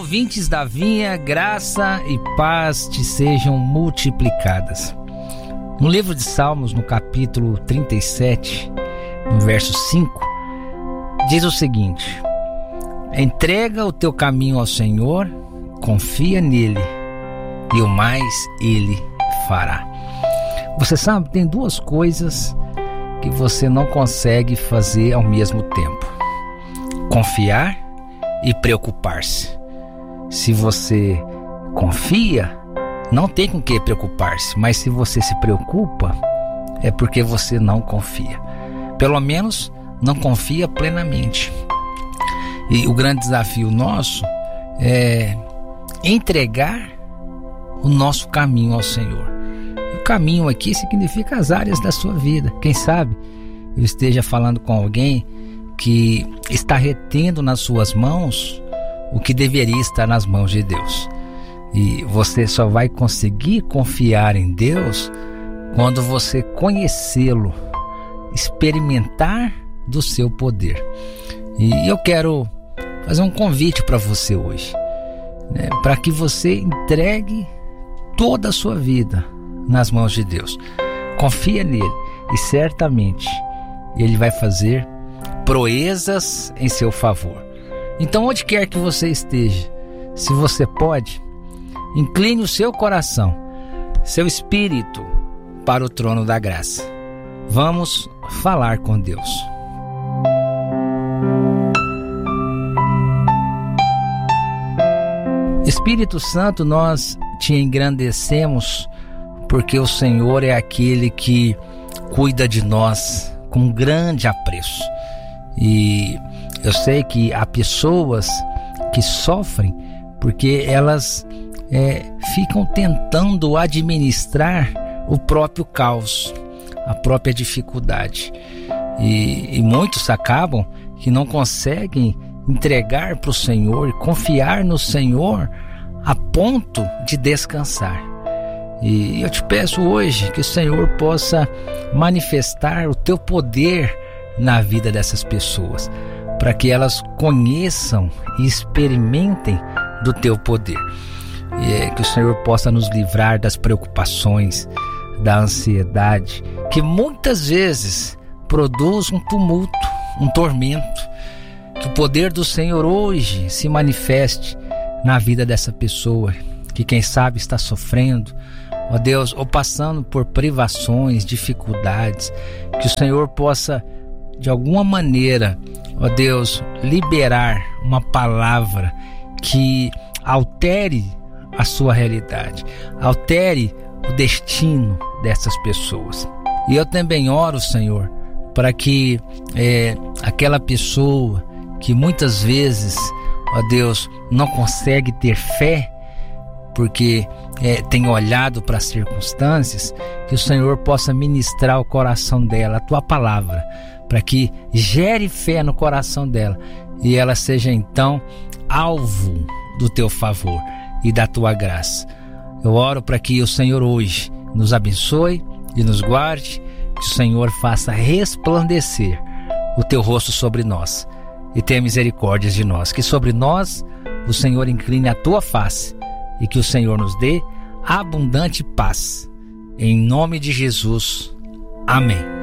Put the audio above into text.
ouvintes da Vinha, graça e paz te sejam multiplicadas. No livro de Salmos, no capítulo 37, no verso 5, diz o seguinte: entrega o teu caminho ao Senhor, confia nele, e o mais ele fará. Você sabe, tem duas coisas que você não consegue fazer ao mesmo tempo: confiar e preocupar-se. Se você confia, não tem com que preocupar-se, mas se você se preocupa, é porque você não confia. Pelo menos não confia plenamente. E o grande desafio nosso é entregar o nosso caminho ao Senhor. E o caminho aqui significa as áreas da sua vida. Quem sabe eu esteja falando com alguém que está retendo nas suas mãos o que deveria estar nas mãos de Deus. E você só vai conseguir confiar em Deus quando você conhecê-lo, experimentar do seu poder. E eu quero fazer um convite para você hoje, né, para que você entregue toda a sua vida nas mãos de Deus. Confia nele e certamente ele vai fazer proezas em seu favor. Então, onde quer que você esteja, se você pode, incline o seu coração, seu espírito para o trono da graça. Vamos falar com Deus. Espírito Santo, nós te engrandecemos porque o Senhor é aquele que cuida de nós com grande apreço. E eu sei que há pessoas que sofrem porque elas ficam tentando administrar o próprio caos, a própria dificuldade. E muitos acabam que não conseguem entregar para o Senhor, confiar no Senhor a ponto de descansar. E eu te peço hoje que o Senhor possa manifestar o teu poder na vida dessas pessoas, para que elas conheçam e experimentem do teu poder. E que o Senhor possa nos livrar das preocupações, da ansiedade, que muitas vezes produz um tumulto, um tormento. Que o poder do Senhor hoje se manifeste na vida dessa pessoa, que quem sabe está sofrendo, ó Deus, ou passando por privações, dificuldades. Que o Senhor possa, de alguma maneira, ó Deus, liberar uma palavra que altere a sua realidade, altere o destino dessas pessoas. E eu também oro, Senhor, para que aquela pessoa que muitas vezes, ó Deus, não consegue ter fé porque tem olhado para as circunstâncias, que o Senhor possa ministrar o coração dela, a tua palavra, para que gere fé no coração dela e ela seja então alvo do teu favor e da tua graça. Eu oro para que o Senhor hoje nos abençoe e nos guarde, que o Senhor faça resplandecer o teu rosto sobre nós e tenha misericórdia de nós, que sobre nós o Senhor incline a tua face e que o Senhor nos dê abundante paz. Em nome de Jesus. Amém.